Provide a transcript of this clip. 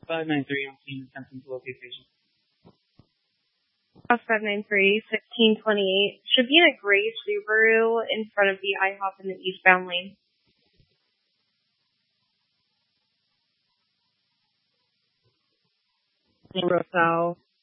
593, I'm seeing attempting to locate patient. House 593, 1628. Should be in a gray Subaru in front of the IHOP in the eastbound lane. Roselle.